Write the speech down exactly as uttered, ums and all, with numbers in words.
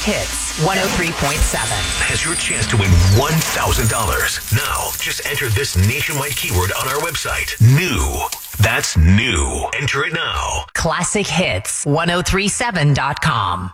Hits one oh three point seven has your chance to win one thousand dollars. Now, just enter this nationwide keyword on our website. New. That's new. Enter it now. classic hits ten thirty-seven dot com